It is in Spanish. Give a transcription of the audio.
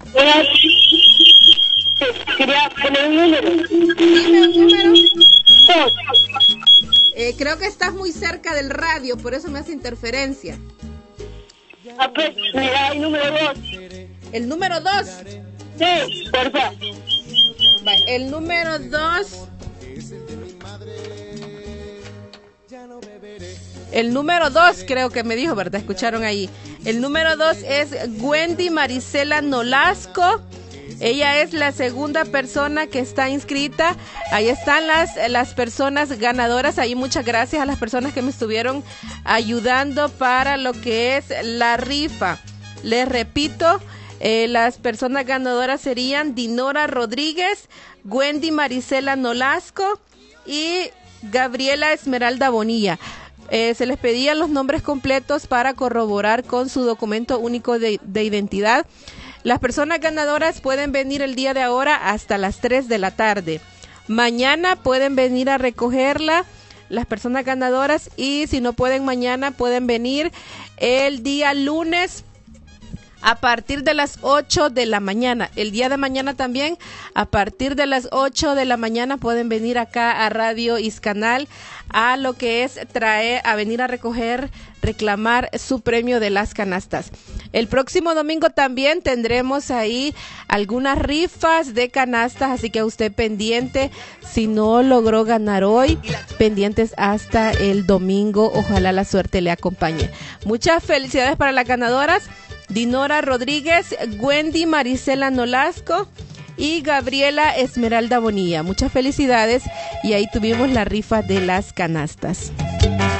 Quería poner un número. Dime un número. 2. Creo que estás muy cerca del radio, por eso me hace interferencia. Pues, mira, el número 2. El número 2. Sí, por favor. El número 2. El número 2 creo que me dijo, ¿verdad? Escucharon ahí. El número 2 es Wendy Marisela Nolasco. Ella es la segunda persona que está inscrita. Ahí están las personas ganadoras. Ahí muchas gracias a las personas que me estuvieron ayudando para lo que es la rifa. Les repito, las personas ganadoras serían Dinora Rodríguez, Wendy Marisela Nolasco y Gabriela Esmeralda Bonilla. Se les pedían los nombres completos para corroborar con su documento único de identidad. Las personas ganadoras pueden venir el día de ahora hasta las 3 de la tarde. Mañana pueden venir a recogerla las personas ganadoras, y si no pueden mañana, pueden venir el día lunes a partir de las 8 de la mañana. El día de mañana también, a partir de las 8 de la mañana, pueden venir acá a Radio Iscanal a lo que es a venir a reclamar su premio de las canastas. El próximo domingo también tendremos ahí algunas rifas de canastas, así que usted pendiente, si no logró ganar hoy, pendientes hasta el domingo, ojalá la suerte le acompañe. Muchas felicidades para las ganadoras: Dinora Rodríguez, Wendy Marisela Nolasco y Gabriela Esmeralda Bonilla. Muchas felicidades, y ahí tuvimos la rifa de las canastas.